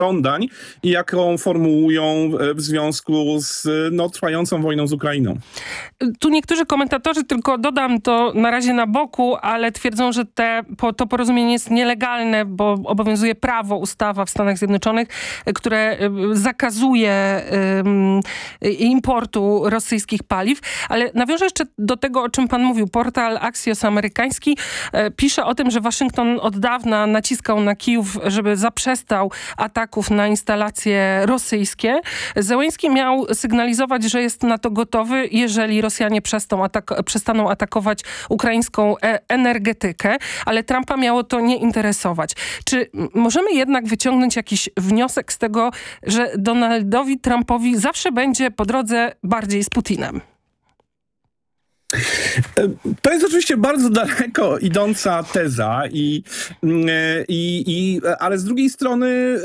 żądań i jaką formułują w związku z trwającą wojną z Ukrainą. Tu niektórzy komentatorzy, tylko dodam to na razie na boku, ale twierdzą, że to porozumienie jest nielegalne, bo obowiązuje prawo, ustawa w Stanach Zjednoczonych, które zakazuje importu rosyjskich paliw. Ale nawiążę jeszcze do tego, o czym pan mówił. Portal Axios amerykański pisze o tym, że Waszyngton od dawna naciskał na Kijów, żeby zaprzestał ataków na instalacje rosyjskie. Zełenski miał sygnalizować, że jest na to gotowy, jeżeli Rosjanie przestaną atakować ukraińską energetykę, ale Trumpa miało to nie interesować. Czy możemy jednak wyciągnąć jakiś wniosek z tego, że Donaldowi Trumpowi zawsze będzie po drodze bardziej z Putinem? To jest oczywiście bardzo daleko idąca teza, ale z drugiej strony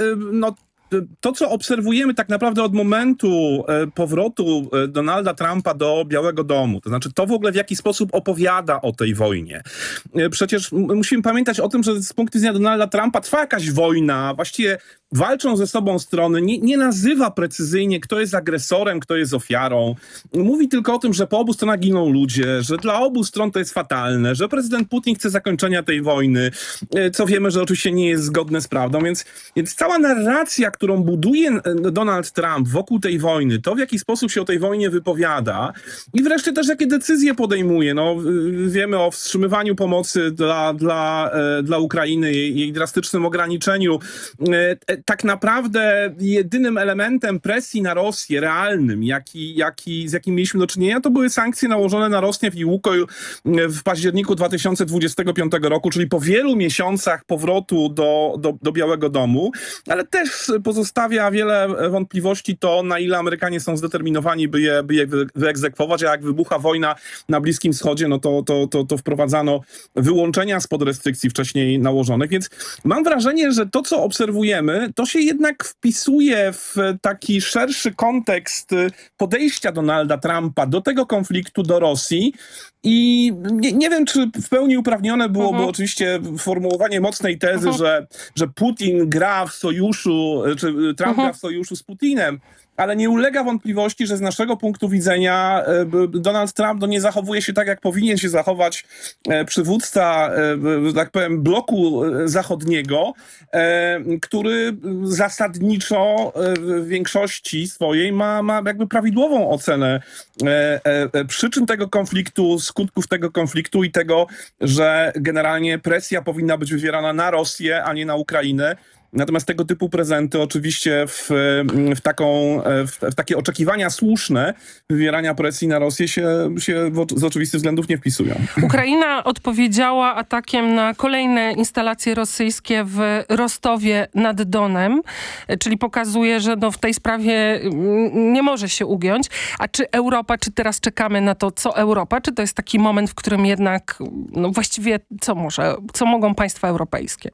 to, co obserwujemy tak naprawdę od momentu powrotu Donalda Trumpa do Białego Domu, to znaczy to w ogóle w jaki sposób opowiada o tej wojnie. Przecież musimy pamiętać o tym, że z punktu widzenia Donalda Trumpa trwa jakaś wojna, właściwie walczą ze sobą strony, nie nazywa precyzyjnie, kto jest agresorem, kto jest ofiarą. Mówi tylko o tym, że po obu stronach giną ludzie, że dla obu stron to jest fatalne, że prezydent Putin chce zakończenia tej wojny, co wiemy, że oczywiście nie jest zgodne z prawdą. Więc cała narracja, którą buduje Donald Trump wokół tej wojny, to w jaki sposób się o tej wojnie wypowiada i wreszcie też jakie decyzje podejmuje. Wiemy o wstrzymywaniu pomocy dla Ukrainy, jej drastycznym ograniczeniu. Tak naprawdę jedynym elementem presji na Rosję realnym, z jakim mieliśmy do czynienia, to były sankcje nałożone na Rosneft i Łukoil w październiku 2025 roku, czyli po wielu miesiącach powrotu do Białego Domu, ale też pozostawia wiele wątpliwości to, na ile Amerykanie są zdeterminowani, by je wyegzekwować, a jak wybucha wojna na Bliskim Wschodzie, to wprowadzano wyłączenia spod restrykcji wcześniej nałożonych, więc mam wrażenie, że to, co obserwujemy, to się jednak wpisuje w taki szerszy kontekst podejścia Donalda Trumpa do tego konfliktu, do Rosji. I nie wiem, czy w pełni uprawnione byłoby oczywiście formułowanie mocnej tezy, że Putin gra w sojuszu, czy Trump gra w sojuszu z Putinem, ale nie ulega wątpliwości, że z naszego punktu widzenia Donald Trump nie zachowuje się tak, jak powinien się zachować przywódca, tak powiem, bloku zachodniego, który zasadniczo w większości swojej ma jakby prawidłową ocenę przyczyn tego konfliktu, skutków tego konfliktu i tego, że generalnie presja powinna być wywierana na Rosję, a nie na Ukrainę. Natomiast tego typu prezenty oczywiście w takie oczekiwania słuszne wywierania presji na Rosję się z oczywistych względów nie wpisują. Ukraina odpowiedziała atakiem na kolejne instalacje rosyjskie w Rostowie nad Donem, czyli pokazuje, że w tej sprawie nie może się ugiąć. A czy Europa, czy teraz czekamy na to, co Europa? Czy to jest taki moment, w którym jednak właściwie co mogą państwa europejskie?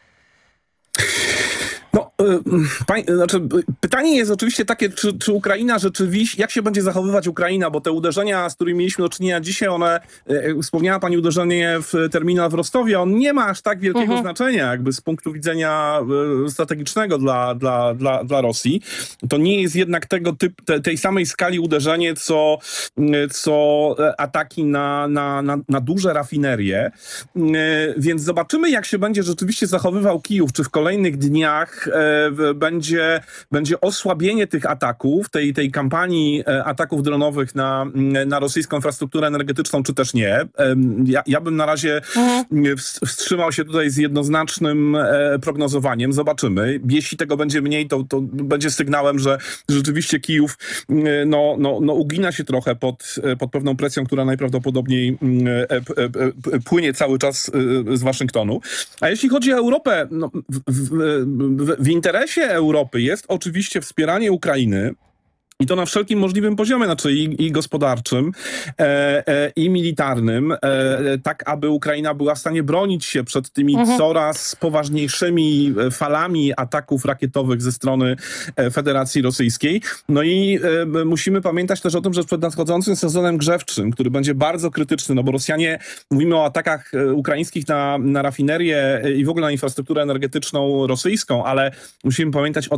Pytanie jest oczywiście takie, czy Ukraina rzeczywiście, jak się będzie zachowywać Ukraina, bo te uderzenia, z którymi mieliśmy do czynienia dzisiaj, one, wspomniała pani uderzenie w terminal w Rostowie, on nie ma aż tak wielkiego znaczenia jakby z punktu widzenia strategicznego dla Rosji. To nie jest jednak tej samej skali uderzenie, co ataki na duże rafinerie. Więc zobaczymy, jak się będzie rzeczywiście zachowywał Kijów, czy w kolejnych dniach będzie osłabienie tych ataków, tej kampanii ataków dronowych na rosyjską infrastrukturę energetyczną, czy też nie. Ja bym na razie wstrzymał się tutaj z jednoznacznym prognozowaniem. Zobaczymy. Jeśli tego będzie mniej, to będzie sygnałem, że rzeczywiście Kijów ugina się trochę pod pewną presją, która najprawdopodobniej płynie cały czas z Waszyngtonu. A jeśli chodzi o Europę, w interesie Europy jest oczywiście wspieranie Ukrainy, I to na wszelkim możliwym poziomie, znaczy i gospodarczym, i militarnym, tak aby Ukraina była w stanie bronić się przed tymi coraz poważniejszymi falami ataków rakietowych ze strony Federacji Rosyjskiej. No i musimy pamiętać też o tym, że przed nadchodzącym sezonem grzewczym, który będzie bardzo krytyczny, no bo Rosjanie, mówimy o atakach ukraińskich na rafinerię i w ogóle na infrastrukturę energetyczną rosyjską, ale musimy pamiętać o